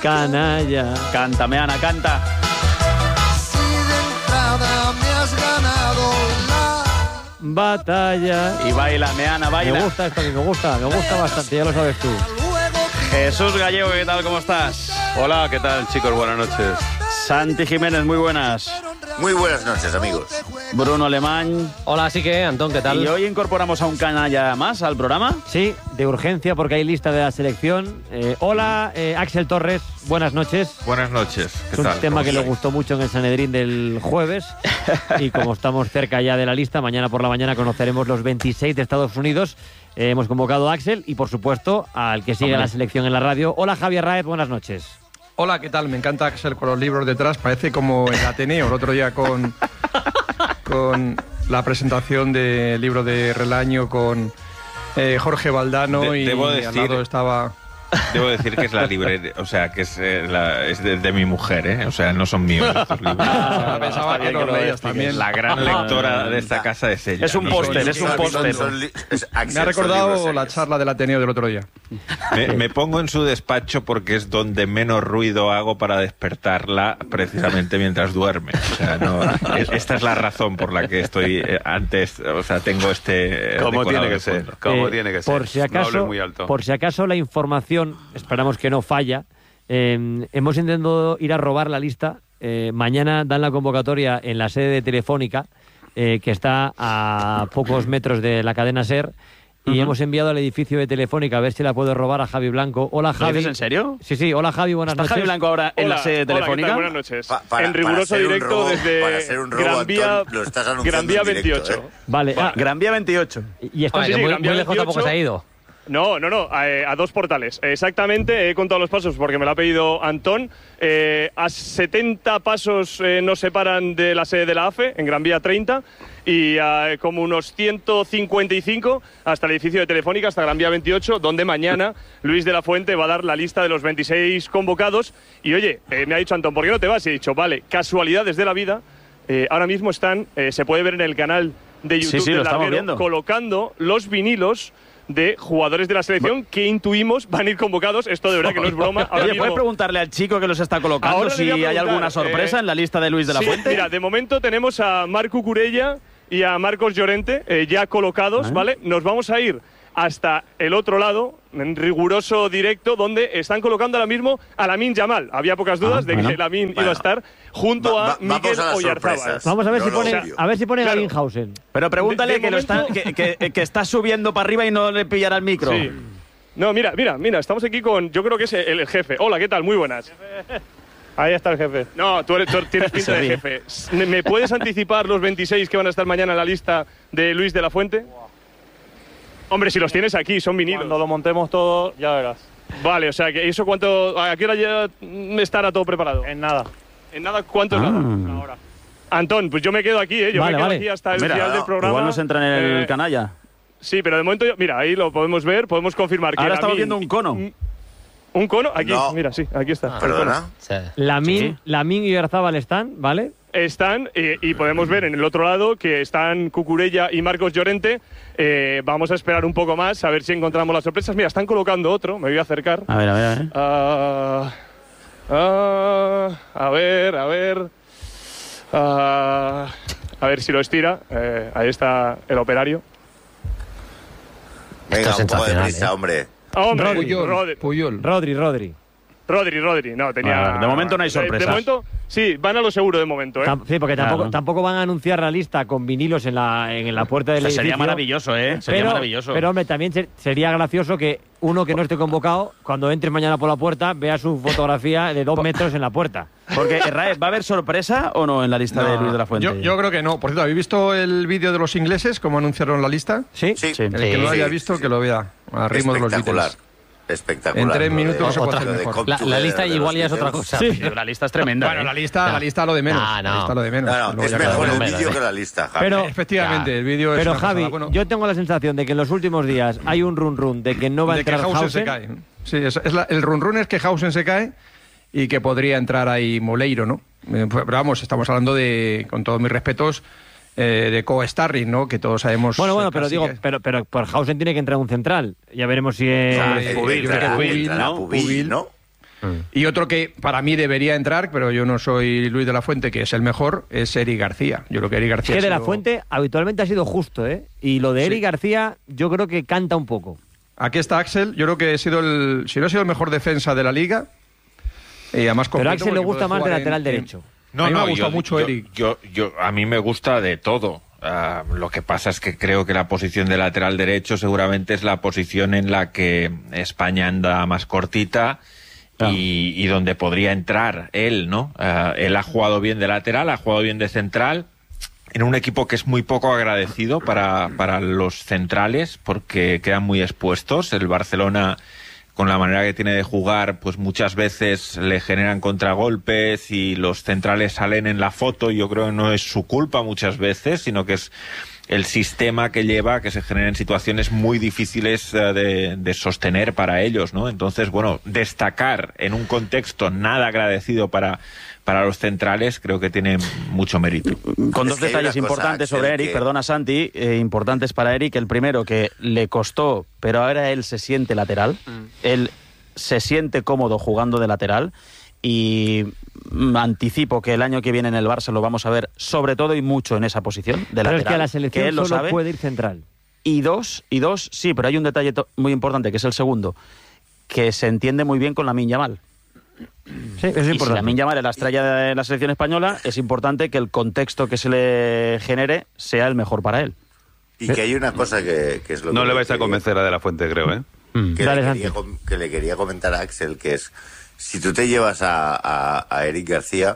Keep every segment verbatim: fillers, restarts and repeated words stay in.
canalla. Canta, Meana, canta. Si de entrada me has ganado la Batalla. Y baila, Meana, baila. Me gusta esto, a mí me gusta, me gusta bastante, ya lo sabes tú. Jesús Gallego, ¿qué tal? ¿Cómo estás? Hola, ¿qué tal, chicos? Buenas noches. Santi Jiménez, muy buenas. Muy buenas noches, amigos. Bruno Alemán. Hola, así que, Antón, ¿qué tal? Y hoy incorporamos a un canalla más al programa. Sí, de urgencia porque hay lista de la selección. Eh, hola, eh, Axel Torres, buenas noches. Buenas noches. ¿Qué Es un tal? tema ¿Cómo que le estáis? gustó mucho en el Sanedrín del jueves y como estamos cerca ya de la lista, mañana por la mañana conoceremos los veintiséis de Estados Unidos. Eh, hemos convocado a Axel y, por supuesto, al que sigue Hombre. la selección en la radio. Hola, Javier Raez, buenas noches. Hola, ¿qué tal? Me encanta Axel con los libros detrás. Parece como el Ateneo el otro día con, con la presentación del libro de Relaño con eh, Jorge Valdano De- y debo al decir- lado estaba... Debo decir que es la librería, o sea, que es, eh, la, es de, de mi mujer, ¿eh? O sea, no son míos estos libros. Ah, pensaba que los leías también. La gran lectora de esta casa es ella. Es un no póster, soy- es un Son- póster. son li- es- Axel, Me ha son recordado libros la serios. charla del Ateneo del otro día. Me, me pongo en su despacho porque es donde menos ruido hago para despertarla precisamente mientras duerme. O sea, no, es- esta es la razón por la que estoy eh, antes, o sea, tengo este... eh, Como decorado tiene de que ser, fondo. como Eh, tiene que ser. Por si No acaso, hables muy alto. por si acaso la información, esperamos que no falla, eh, hemos intentado ir a robar la lista. Eh, mañana dan la convocatoria en la sede de Telefónica, eh, que está a pocos metros de la cadena SER, y Ujú. hemos enviado al edificio de Telefónica a ver si la puedo robar a Javi Blanco. Hola, ¿Lo Javi. dices en serio? Sí, sí, hola, Javi, buenas ¿Está noches. Javi Blanco ahora en Hola, la sede hola, ¿qué telefónica? tal? Buenas noches. Pa- para- en riguroso para ser un directo robo- desde para ser un robo, Gran Vía, Antón, lo estás anunciando Gran Vía en directo, veintiocho. ¿eh? Vale, ah, Gran Vía veintiocho. y esto Joder, sí, que muy, Gran Vía muy lejos tampoco veintiocho. se ha ido. No, no, no, a, a dos portales. Exactamente, he contado los pasos porque me lo ha pedido Antón. Eh, a setenta pasos eh, nos separan de la sede de la A F E, en Gran Vía treinta, y a, como unos ciento cincuenta y cinco hasta el edificio de Telefónica, hasta Gran Vía veintiocho, donde mañana Luis de la Fuente va a dar la lista de los veintiséis convocados. Y oye, eh, me ha dicho Antón, ¿por qué no te vas? Y he dicho, vale, casualidades de la vida. Eh, ahora mismo están, eh, se puede ver en el canal de YouTube Sí, sí, del lo estamos Larguero, viendo. colocando los vinilos de jugadores de la selección que intuimos van a ir convocados. Esto de verdad que no es broma. Ahora Oye, mismo- ¿puedes preguntarle al chico que los está colocando Ahora le si voy a hay preguntar, alguna sorpresa eh, en la lista de Luis de la Sí, Fuente? mira, de momento tenemos a Marco Curella y a Marcos Llorente eh, ya colocados, Ah. ¿vale? Nos vamos a ir hasta el otro lado, en riguroso directo, donde están colocando ahora mismo a Lamine Yamal. Había pocas dudas Ah, de bueno. que Lamine iba Bueno. a estar junto Va- a va- vamos Miguel a las Oyarzábal. sorpresas. vamos a ver Yo si lo pone, obvio. a ver si pone Claro. Galinhausen. Pero pregúntale De- de que, lo está, momento- que, que- que está subiendo para arriba y no le pillará el micro. Sí. No, mira, mira, mira, estamos aquí con, yo creo que es el, el jefe. Hola, ¿qué tal? Muy buenas. Ahí está el jefe. No, tú, eres- tú tienes pinta Se de ríe. jefe. S- ¿Me puedes anticipar los veintiséis que van a estar mañana en la lista de Luis de la Fuente? Hombre, si los tienes aquí, son vinilos. Cuando lo montemos todo, ya verás. Vale, o sea, que ¿eso cuánto, a qué hora ya mm, estará todo preparado? En nada. En nada, ¿cuánto es Ah. nada? Una hora. Antón, pues yo me quedo aquí, ¿eh? Yo Vale, me quedo vale. aquí hasta el Mira, final del no, programa. Igual nos entra en el Eh, canalla. Sí, pero de momento, yo, mira, ahí lo podemos ver, podemos confirmar que Ahora estamos Lamine- viendo un cono. ¿Un cono? Aquí, No. mira, sí, aquí está. el cono. Perdona. Sí. Lamin, Sí. Lamin y Oyarzábal están, ¿vale? Están, eh, y podemos ver en el otro lado que están Cucurella y Marcos Llorente. Eh, vamos a esperar un poco más, a ver si encontramos las sorpresas. Mira, están colocando otro, me voy a acercar. A ver, a ver, a ver. Ah, ah, a ver, a ver. Ah, a ver si lo estira. Eh, ahí está el operario. Venga, Está un poco de sensacional, prisa, ¿eh? hombre. Ah, hombre, Rodri. Rodri, Rodri, Puyol. Rodri, Rodri. Rodri, Rodri. No, tenía. A ver, de momento no hay de- De, sorpresas. momento, sí, van a lo seguro de momento, ¿eh? Tam- Sí, porque Claro. tampoco, tampoco van a anunciar la lista con vinilos en la, en la puerta O del sea, edificio. sería maravilloso, ¿eh? Sería pero, maravilloso. Pero, hombre, también ser- sería gracioso que uno que no esté convocado, cuando entre mañana por la puerta, vea su fotografía de dos metros en la puerta. Porque, Raed, ¿va a haber sorpresa o no en la lista de No, Luis de la Fuente? Yo, yo creo que no. Por cierto, ¿habéis visto el vídeo de los ingleses, cómo anunciaron la lista? ¿Sí? Sí, Sí. El que no lo Sí. haya visto, que lo vea. A ritmo de los espectacular. Beatles. Espectacular. En tres lo de- minutos no se puede lo hacer de mejor. Come La, la Together lista de los igual ya es otra Beatles. cosa. Sí, la lista es tremenda. Bueno, ¿eh? la lista, No. la lista lo de menos. No, no. La lista lo de menos. No, no, Luego es ya cada mejor uno. el menos, vídeo ¿eh? que la lista, Javi. Pero, Efectivamente, Ya. el vídeo es pero una Javi, pasada. Bueno, yo tengo la sensación de que en los últimos días hay un run run de que no va a de que entrar Hausen se Hausen. cae. Sí, es, es la- el run run es que Hausen se cae y que podría entrar ahí Moleiro, ¿no? Eh, Pero vamos, estamos hablando de, con todos mis respetos, eh, de co-starring, ¿no? Que todos sabemos. Bueno, bueno, eh, pero casi digo, que- pero, pero por Hausen tiene que entrar un central. Ya veremos si es. Ah, Eh, Pubil, yo creo que entrará, Pubil, entrará ¿no? Pubil, Pubil. ¿no? Y otro que para mí debería entrar, pero yo no soy Luis de la Fuente, que es el mejor, es Eric García. Yo creo que Eric García... Es que de ha la sido- Fuente habitualmente ha sido justo, ¿eh? Y lo de Sí. Eric García yo creo que canta un poco. Aquí está Axel, yo creo que ha sido el, si no ha sido el mejor defensa de la liga, y además Pero a completo, Axel le porque gusta puede más de jugar lateral en- en- derecho. A mí me ha gustado yo- mucho yo- Eric. Yo, yo, a mí me gusta de todo. Ah, lo que pasa es que creo que la posición de lateral derecho seguramente es la posición en la que España anda más cortita y, y donde podría entrar él, ¿no? Ah, él ha jugado bien de lateral, ha jugado bien de central, en un equipo que es muy poco agradecido para, para los centrales porque quedan muy expuestos. El Barcelona, con la manera que tiene de jugar, pues muchas veces le generan contragolpes y los centrales salen en la foto. Yo creo que no es su culpa muchas veces, sino que es el sistema que lleva a que se generen situaciones muy difíciles eh, de, de sostener para ellos, ¿no? Entonces, bueno, destacar en un contexto nada agradecido para, para los centrales creo que tiene mucho mérito. Con Es dos que hay detalles una cosa, importantes Axel, sobre Eric, que- perdona Santi, eh, importantes para Eric. El primero, que le costó, pero ahora él se siente lateral. Él se siente cómodo jugando de lateral. Y mm, anticipo que el año que viene en el Barça lo vamos a ver sobre todo y mucho en esa posición de Pero lateral. es que a la que selección él lo solo sabe. puede ir central. Y dos, y dos, sí, pero hay un detalle to- muy importante, que es el segundo, que se entiende muy bien con Lamine Yamal. Sí, eso es Y si importante. Lamine Yamal es la estrella de la selección española, es importante que el contexto que se le genere sea el mejor para él. Y que hay una cosa que, que es lo No que le vais a quería- convencer a De la Fuente, creo, ¿eh? que, Dale, le Santi. quería, com- que le quería comentar a Axel, que es, si tú te llevas a, a, a Eric García,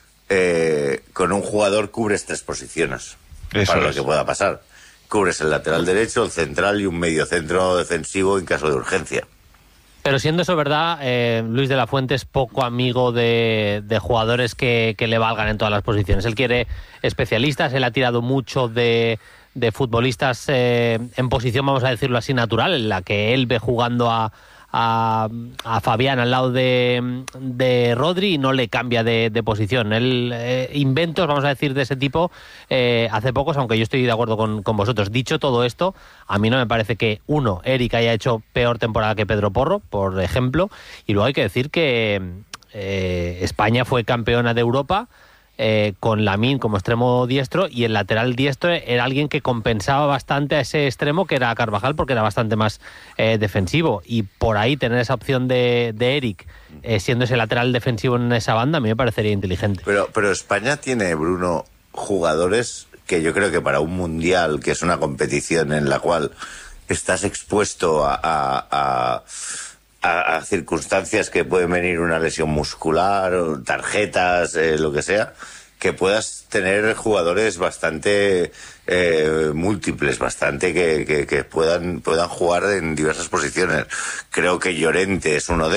eh, con un jugador cubres tres posiciones, Eso para lo es. que pueda pasar. Cubres el lateral derecho, el central y un medio centro defensivo en caso de urgencia. Pero siendo eso verdad, eh, Luis de la Fuente es poco amigo de, de jugadores que, que le valgan en todas las posiciones. Él quiere especialistas, él ha tirado mucho de, de futbolistas eh, en posición, vamos a decirlo así, natural, en la que él ve jugando a, a, a Fabián al lado de, de Rodri y no le cambia de, de posición. Él, eh, inventos, vamos a decir, de ese tipo eh, hace pocos, aunque yo estoy de acuerdo con, con vosotros. Dicho todo esto, a mí no me parece que, uno, Eric haya hecho peor temporada que Pedro Porro, por ejemplo, y luego hay que decir que eh, España fue campeona de Europa eh, con Lamine como extremo diestro, y el lateral diestro era alguien que compensaba bastante a ese extremo que era Carvajal, porque era bastante más eh, defensivo, y por ahí tener esa opción de, de Eric eh, siendo ese lateral defensivo en esa banda a mí me parecería inteligente. Pero, pero España tiene, Bruno, jugadores que yo creo que para un mundial, que es una competición en la cual estás expuesto a, a, a, a, a circunstancias que pueden venir una lesión muscular, o tarjetas, eh, lo que sea, que puedas tener jugadores bastante eh, múltiples, bastante que, que, que puedan, puedan jugar en diversas posiciones. Creo que Llorente es uno de